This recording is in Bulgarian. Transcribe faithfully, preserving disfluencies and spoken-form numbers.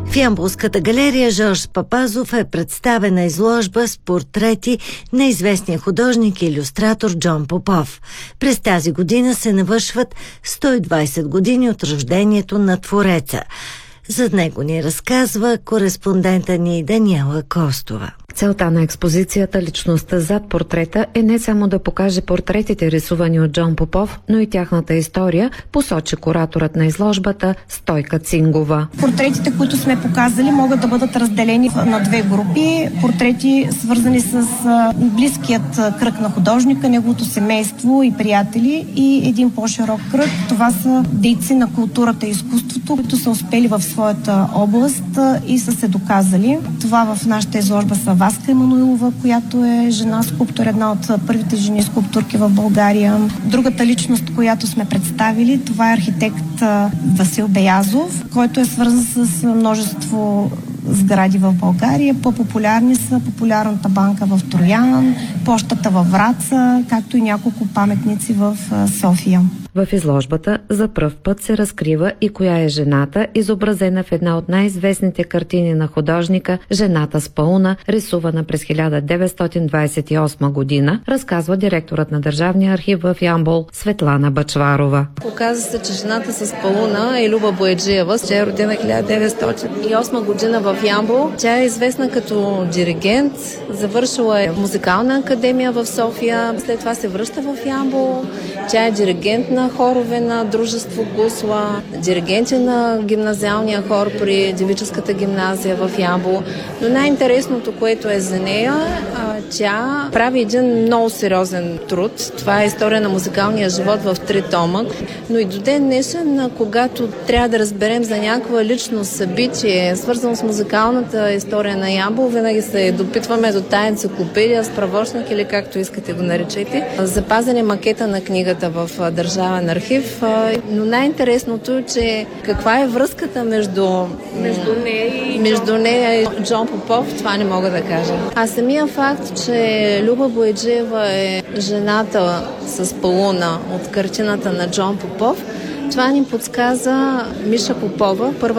В Ямболската галерия Жорж Папазов е представена изложба с портрети на известния художник и илюстратор Джон Попов. През тази година се навършват сто и двайсет години от рождението на твореца. За него ни разказва кореспондента ни Даниела Костова. Целта на експозицията "Личността зад портрета" е не само да покаже портретите, рисувани от Джон Попов, но и тяхната история, посочи кураторът на изложбата Стойка Цингова. Портретите, които сме показали, могат да бъдат разделени на две групи. Портрети, свързани с близкият кръг на художника, неговото семейство и приятели, и един по-широк кръг. Това са дейци на културата и изкуството, които са успели в своята област и са се доказали. Това в нашата изложба са Васка Емануилова, която е жена скулптор, една от първите жени скулптурки в България. Другата личност, която сме представили, това е архитект Васил Беязов, който е свързан с множество сгради в България. По-популярни са Популярната банка в Троян, пощата във Враца, както и няколко паметници в София. В изложбата за пръв път се разкрива и коя е жената, изобразена в една от най-известните картини на художника "Жената с пауна", рисувана през хиляда деветстотин двайсет и осма година, разказва директорът на Държавния архив в Ямбол Светлана Бъчварова. Оказва се, че "Жената с пауна" е Люба Бояджиева. Тя е родена хиляда деветстотин и осма година в Ямбол. Тя е известна като диригент, завършила е музикална академия в София, след това се връща в Ямбол. Тя е диригент на хорове на дружество Гусла, диригент на гимназиалния хор при девическата гимназия в Ямбол. Но най-интересното, което е за нея, тя прави един много сериозен труд. Това е история на музикалния живот в три тома. Но и до ден днешен, когато трябва да разберем за някаква лично събитие, свързано с музикалната история на Ямбол, винаги се допитваме до тая енциклопедия, справочник или както искате го наречете. Запазен е макета на книгата в Държавен архив, но най-интересното е, че каква е връзката между, между, нея, и между нея и Джон Попов, това не мога да кажа. А самия факт, че Люба Бояджиева е жената с пауна от картината на Джон Попов, това ни подсказа Миша Попова, първа